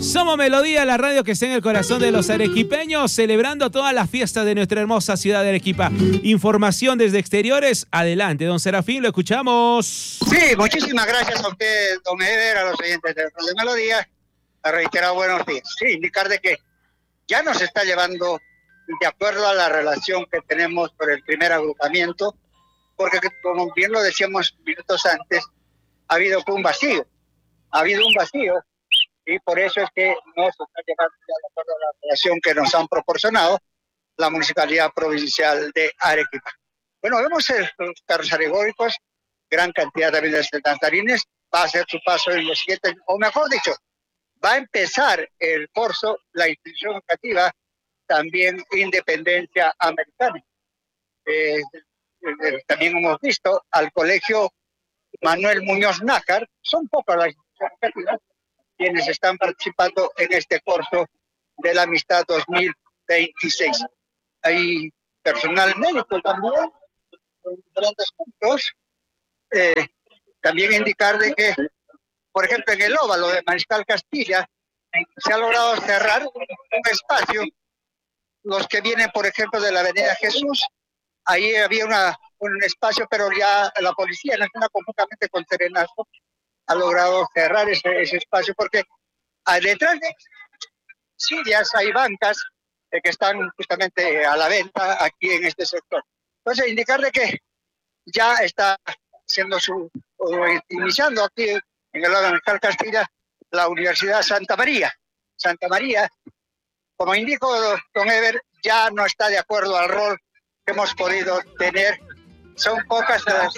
Somos Melodía, la radio que está en el corazón de los arequipeños, celebrando todas las fiestas de nuestra hermosa ciudad de Arequipa. Información desde exteriores, adelante, don Serafín, lo escuchamos. Sí, muchísimas gracias a usted, don Eder, a los oyentes de Radio Melodía. A reiterar buenos días. Sí, indicar de que ya nos está llevando de acuerdo a la relación que tenemos por el primer agrupamiento, porque como bien lo decíamos minutos antes, ha habido un vacío, y por eso es que nos está llevando de acuerdo a la relación que nos han proporcionado la Municipalidad Provincial de Arequipa. Bueno, vemos los carros alegóricos, gran cantidad también de danzarines, va a hacer su paso en los siguientes, o mejor dicho, va a empezar el curso, la institución educativa, también Independencia Americana. También hemos visto al colegio Manuel Muñoz Nácar, son pocas las instituciones educativas quienes están participando en este curso de la Amistad 2026. Hay personal médico también, en diferentes puntos. También indicar de que, por ejemplo, en el óvalo de Mariscal Castilla, se ha logrado cerrar un espacio. Los que vienen, por ejemplo, de la Avenida Jesús, ahí había un espacio, pero ya la Policía Nacional, conjuntamente con Serenazo, ha logrado cerrar ese espacio, porque detrás de sillas hay bancas que están justamente a la venta aquí en este sector. Entonces, indicarle que ya está iniciando aquí en el órgano de Castilla la Universidad Santa María. Santa María, como indicó don Eber, ya no está de acuerdo al rol que hemos podido tener. Son pocas las...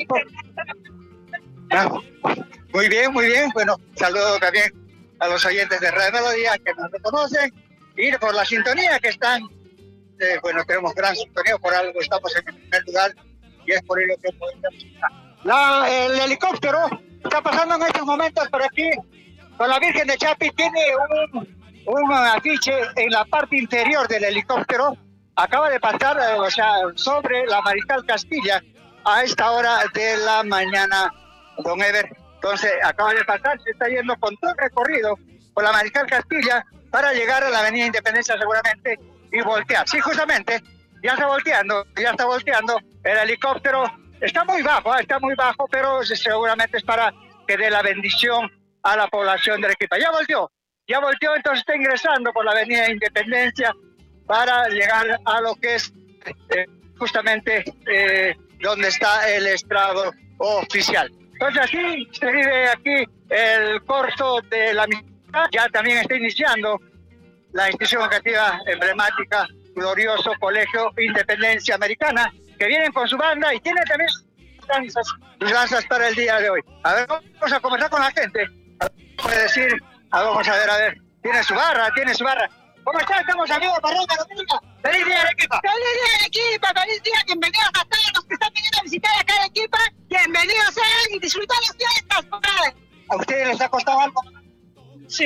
Muy bien. Bueno, saludo también a los oyentes de Radio Melodía que nos reconocen y por la sintonía que están. Bueno, tenemos gran sintonía, por algo estamos en el primer lugar y es por ello que podemos... El helicóptero está pasando en estos momentos por aquí con la Virgen de Chapi. Tiene un afiche en la parte interior del helicóptero. Acaba de pasar, sobre la Mariscal Castilla a esta hora de la mañana, don Eber. Entonces, acaba de pasar, se está yendo con todo el recorrido por la Mariscal Castilla para llegar a la Avenida Independencia seguramente y voltear. Sí, justamente, ya está volteando el helicóptero. Está muy bajo, pero seguramente es para que dé la bendición a la población de Arequipa. Ya volteó, entonces está ingresando por la Avenida Independencia para llegar a lo que es justamente donde está el estrado oficial. Entonces así se vive aquí el curso de la amistad. Ya también está iniciando la institución educativa emblemática, glorioso Colegio Independencia Americana, que vienen con su banda y tiene también sus danzas para el día de hoy. A ver, vamos a conversar con la gente. Puede decir, vamos a ver, tiene su barra. ¿Cómo están? Estamos amigos para Arequipa. ¡Feliz día, Arequipa! ¡Feliz día, Arequipa! ¡Feliz día! Bienvenidos a todos los que están viniendo a visitar acá Arequipa. Bienvenidos sean y disfrutar las fiestas, compadre. ¿A ustedes les ha costado algo? Sí.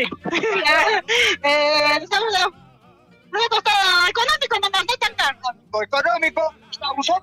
Nos ha costado económico, no tan caro. ¿Económico? ¿Son?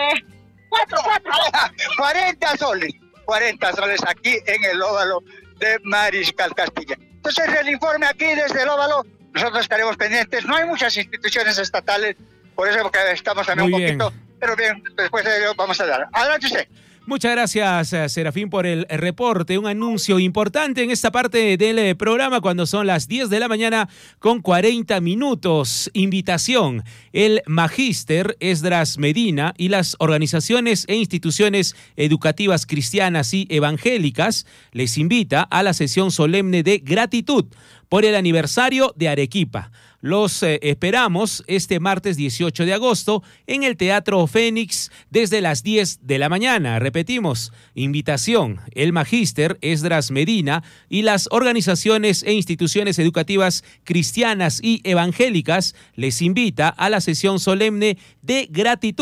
40 soles aquí en el óvalo de Mariscal Castilla. Entonces el informe aquí desde el óvalo, nosotros estaremos pendientes. No hay muchas instituciones estatales, por eso porque estamos también muy un poquito, pero bien, después de ello vamos a dar. Adelante usted. Muchas gracias, Serafín, por el reporte. Un anuncio importante en esta parte del programa cuando son las 10 de la mañana con 40 minutos. Invitación. El Magíster Esdras Medina y las organizaciones e instituciones educativas cristianas y evangélicas les invita a la sesión solemne de gratitud por el aniversario de Arequipa. Los esperamos este martes 18 de agosto en el Teatro Fénix desde las 10 de la mañana. Repetimos, invitación, el Magíster Esdras Medina y las organizaciones e instituciones educativas cristianas y evangélicas les invita a la sesión solemne de gratitud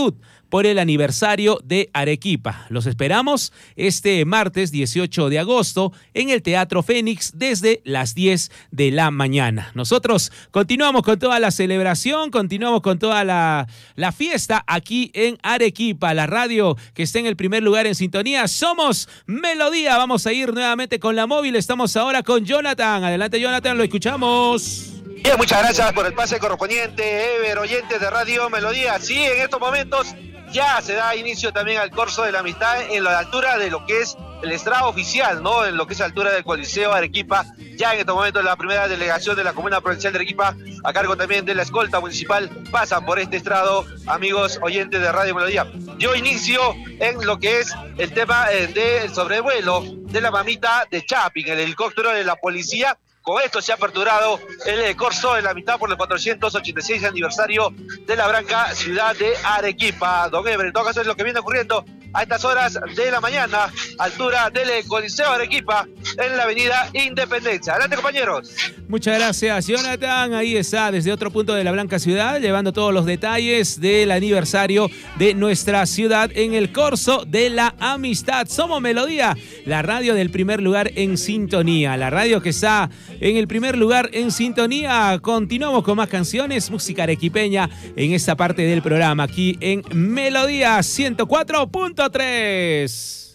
por el aniversario de Arequipa. Los esperamos este martes 18 de agosto en el Teatro Fénix desde las 10 de la mañana. Nosotros continuamos con toda la celebración, continuamos con toda la fiesta aquí en Arequipa, la radio que está en el primer lugar en sintonía. Somos Melodía. Vamos a ir nuevamente con la móvil. Estamos ahora con Jonathan. Adelante, Jonathan, lo escuchamos. Bien, muchas gracias por el pase correspondiente, Ever, oyentes de Radio Melodía. Sí, en estos momentos ya se da inicio también al Corso de la Amistad en la altura de lo que es el estrado oficial, ¿no? En lo que es la altura del Coliseo Arequipa. Ya en estos momentos la primera delegación de la Comuna Provincial de Arequipa, a cargo también de la escolta municipal, pasan por este estrado, amigos oyentes de Radio Melodía. Dio inicio en lo que es el tema del sobrevuelo de la mamita de Chapin, el helicóptero de la policía. Con esto se ha aperturado el Corso de la Amistad por el 486 aniversario de la branca ciudad de Arequipa. Don Eber, en todo caso es lo que viene ocurriendo a estas horas de la mañana, altura del Coliseo Arequipa, en la avenida Independencia. Adelante, compañeros. Muchas gracias, Jonathan. Ahí está, desde otro punto de la Blanca Ciudad, llevando todos los detalles del aniversario de nuestra ciudad en el Corso de la Amistad. Somos Melodía, la radio del primer lugar en sintonía, la radio que está en el primer lugar en sintonía. Continuamos con más canciones, música arequipeña en esta parte del programa, aquí en Melodía 104.3.